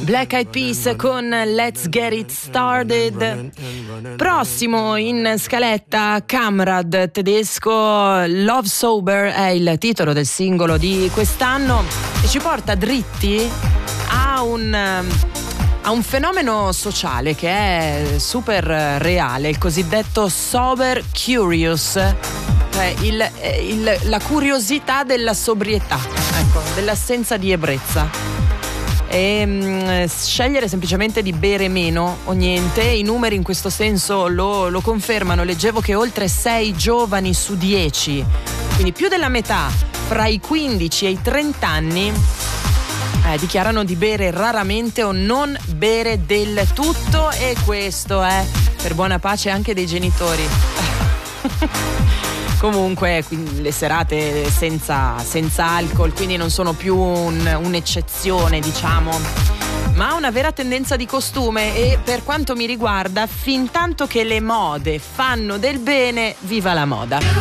Black Eyed Peas con Let's Get It Started. Prossimo in scaletta Kamrad, tedesco. Love Sober è il titolo del singolo di quest'anno e ci porta dritti a un fenomeno sociale che è super reale, il cosiddetto sober curious, cioè la curiosità della sobrietà, ecco, dell'assenza di ebbrezza. E scegliere semplicemente di bere meno o niente. I numeri in questo senso lo confermano. Leggevo che oltre 6 giovani su 10, quindi più della metà, fra i 15 e i 30 anni, dichiarano di bere raramente o non bere del tutto, e questo è per buona pace anche dei genitori. Comunque le serate senza alcol quindi non sono più un'eccezione, diciamo, ma una vera tendenza di costume. E per quanto mi riguarda, fin tanto che le mode fanno del bene, viva la moda.